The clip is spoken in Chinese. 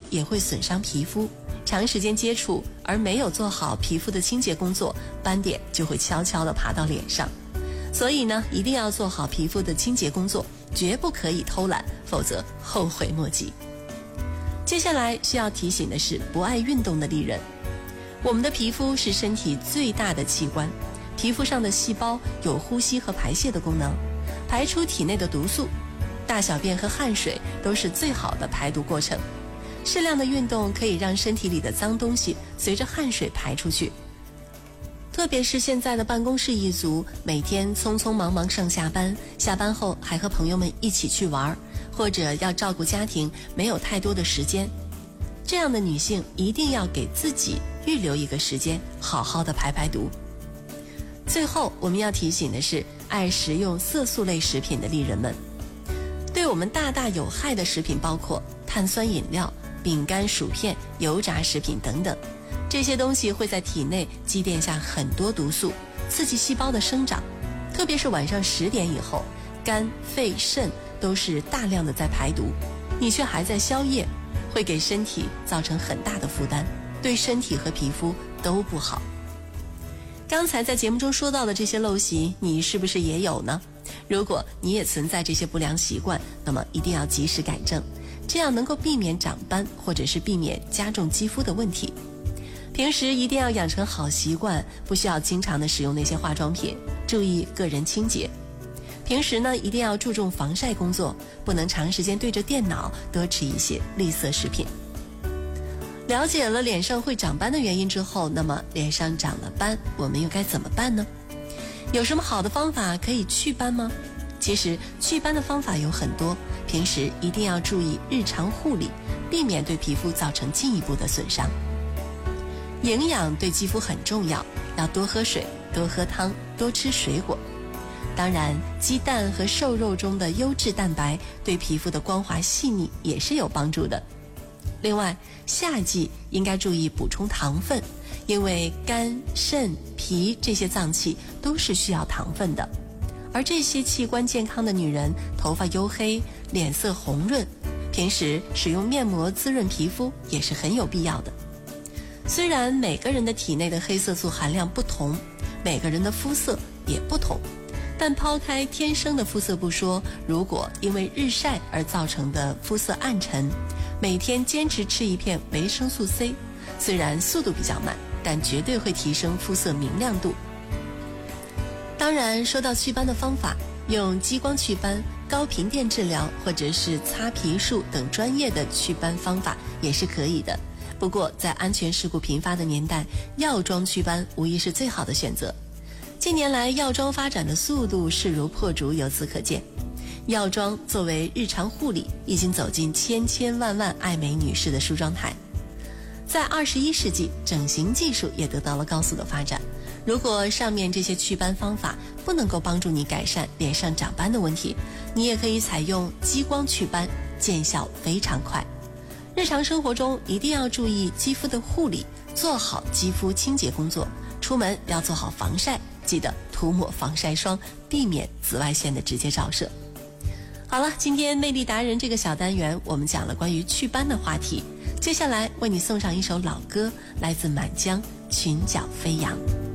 也会损伤皮肤，长时间接触而没有做好皮肤的清洁工作，斑点就会悄悄地爬到脸上。所以呢，一定要做好皮肤的清洁工作，绝不可以偷懒，否则后悔莫及。接下来需要提醒的是，不爱运动的丽人。我们的皮肤是身体最大的器官，皮肤上的细胞有呼吸和排泄的功能，排出体内的毒素，大小便和汗水都是最好的排毒过程。适量的运动可以让身体里的脏东西随着汗水排出去。特别是现在的办公室一族，每天匆匆忙忙上下班，下班后还和朋友们一起去玩，或者要照顾家庭，没有太多的时间。这样的女性一定要给自己预留一个时间，好好的排排毒。最后我们要提醒的是，爱食用色素类食品的丽人们，对我们大大有害的食品包括碳酸饮料、饼干、薯片、油炸食品等等。这些东西会在体内积淀下很多毒素，刺激细胞的生长。特别是晚上10点以后，肝、肺、肾都是大量的在排毒，你却还在宵夜，会给身体造成很大的负担，对身体和皮肤都不好。刚才在节目中说到的这些陋习，你是不是也有呢？如果你也存在这些不良习惯，那么一定要及时改正，这样能够避免长斑，或者是避免加重肌肤的问题。平时一定要养成好习惯，不需要经常的使用那些化妆品，注意个人清洁。平时呢，一定要注重防晒工作，不能长时间对着电脑，多吃一些绿色食品。了解了脸上会长斑的原因之后，那么脸上长了斑，我们又该怎么办呢？有什么好的方法可以祛斑吗？其实祛斑的方法有很多，平时一定要注意日常护理，避免对皮肤造成进一步的损伤。营养对肌肤很重要，要多喝水，多喝汤，多吃水果。当然，鸡蛋和瘦肉中的优质蛋白对皮肤的光滑细腻也是有帮助的。另外，夏季应该注意补充糖分，因为肝、肾、脾这些脏器都是需要糖分的。而这些器官健康的女人，头发黝黑，脸色红润，平时使用面膜滋润皮肤也是很有必要的。虽然每个人的体内的黑色素含量不同，每个人的肤色也不同，但抛开天生的肤色不说，如果因为日晒而造成的肤色暗沉，每天坚持吃一片维生素 C， 虽然速度比较慢，但绝对会提升肤色明亮度。当然，说到祛斑的方法，用激光祛斑、高频电治疗或者是擦皮术等专业的祛斑方法也是可以的。不过在安全事故频发的年代，药妆祛斑无疑是最好的选择。近年来药妆发展的速度势如破竹，由此可见，药妆作为日常护理已经走进千千万万爱美女士的梳妆台。在21世纪，整形技术也得到了高速的发展。如果上面这些祛斑方法不能够帮助你改善脸上长斑的问题，你也可以采用激光祛斑，见效非常快。日常生活中一定要注意肌肤的护理，做好肌肤清洁工作，出门要做好防晒，记得涂抹防晒霜，避免紫外线的直接照射。好了，今天魅力达人这个小单元我们讲了关于祛斑的话题，接下来为你送上一首老歌，来自满江，裙角飞扬。